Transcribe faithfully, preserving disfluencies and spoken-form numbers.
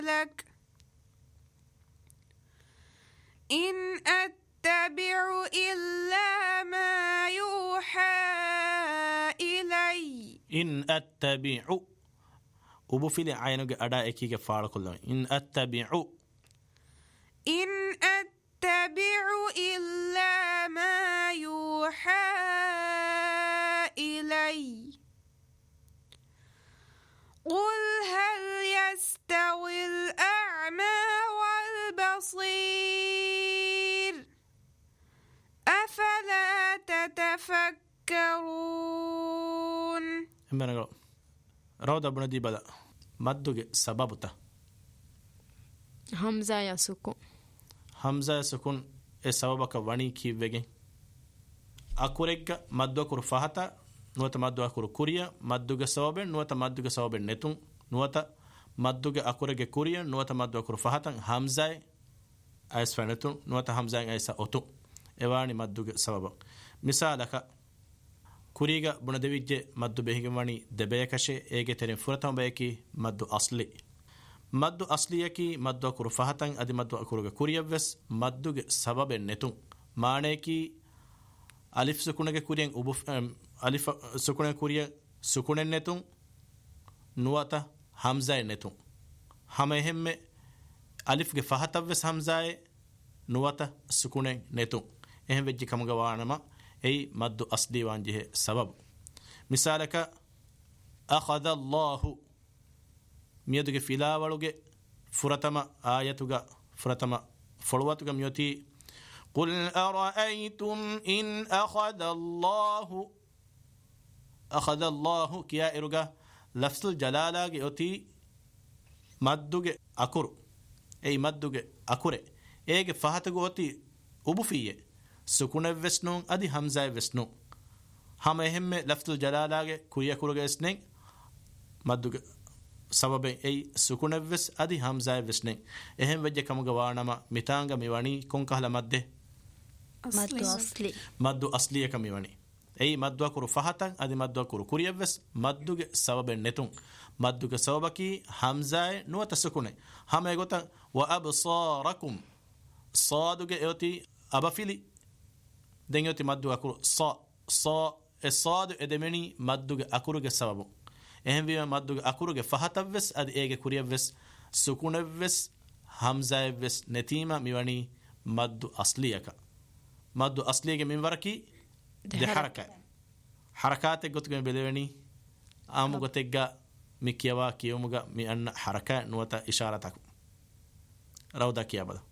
لك إن أتبع إلا ما يوحى إلي إن أتبع أبو فيلي عينك أدا إكيك فعل كله إن أتبع إن أتبع إلا ما يوحى إلي قل هل يستوي الأعمى والبصير أفلا تتفكرون. إمنا قال روضة بندي بدا مدوغ سببتا همزة يا سكون همزة سكون إيه سببك واني كي وگين أكوريك مدوغ كور فهتا نوتا مدوغ كور كوريا مدوغ سببين نوتا مدوغ سببين نتون نوتا مدوغ أكوريك كوريا نوتا مدوغ كور فهتا همزة أيس فنتون نوتا همزة أيس أوتو إيواني مدوغ سبب مثالك كوريغا بندويجه مدو بهيگماني دبيكشه ايگه ترين فرتم بيكي مدو اصلي مدو اصليكي مدو كور فهتن ادي مدو اكورغا كورييبس مدوغ سبب نتون مانيكي الف سكونگه كوريين ابو الف سكونگه كوريا سكونن نتون نوتا همزه نتون همهم الف گه فهتوس همزه نوتا سكونن نتون එහෙම වෙච්ච කමග වානම اي مد اصلي وانجه سبب مثالك اخذ الله ميدك فيلا ولوge فرتما ايتuga فرتما فلواتuga ميوتي قل ارايتم ان اخذ الله اخذ الله كيا ايرuga لفظ الجلاله يوتي مدuge اكور اي مدuge اكوره ايگه فهتuga اوتي ابو فيه سكون وسنون ادي همزه وسنون هم اهم لفظ الجلاله كويا كورغا اسنين مدوغ سبب اي سكون وس ادي همزه وسنين اهم وجه كمغا وانما ميتانغا ميواني كون كهلا مد مد اصلي مد اصلي كميواني اي مدوا كور فهتا ادي مدوا كور كوريا وس مدوغ سبب نتون مدوغ سببكي همزه نو تسكون هم ايغوتا وابصاركم صادوغ ايوتي ابافيلي دنگوتي مدو اكورو صا صا الصاد ادمني مدو اكوروge سبب اهم بي مدو اكوروge فهتوس اد ايگه كوريوس سكونوس همزه وس نتيما ميواني مدو اصليك مدو اصليك من وركي ده حركه حركات گوتگه بلوني ام گوتگا ميكيوا كيومغا مي ان حركه نوتا اشارتك رودا كيابدا